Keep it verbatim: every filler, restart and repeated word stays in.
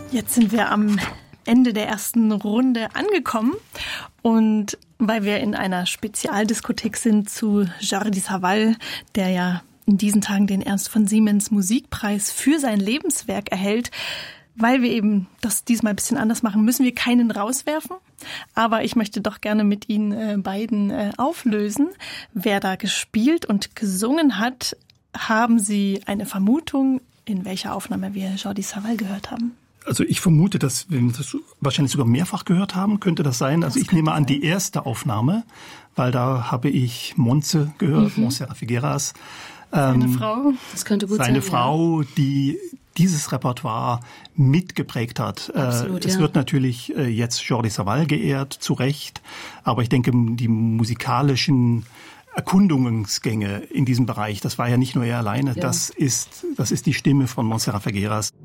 Jetzt sind wir am Ende der ersten Runde angekommen und weil wir in einer Spezialdiskothek sind zu Jordi Savall, der ja in diesen Tagen den Ernst von Siemens Musikpreis für sein Lebenswerk erhält, weil wir eben das diesmal ein bisschen anders machen, müssen wir keinen rauswerfen. Aber ich möchte doch gerne mit Ihnen äh, beiden äh, auflösen, wer da gespielt und gesungen hat. Haben Sie eine Vermutung, in welcher Aufnahme wir Jordi Savall gehört haben? Also ich vermute, dass wir das wahrscheinlich sogar mehrfach gehört haben, könnte das sein. Also das ich nehme an die erste Aufnahme, weil da habe ich Montse gehört, mhm. Montserrat Figueras. Seine ähm, Frau. Das könnte gut seine sein. Seine Frau, ja. die dieses Repertoire mitgeprägt hat. Absolut, es ja. wird natürlich jetzt Jordi Savall geehrt, zu Recht. Aber ich denke, die musikalischen Erkundungsgänge in diesem Bereich, das war ja nicht nur er alleine, ja. das ist das ist die Stimme von Montserrat Figueras.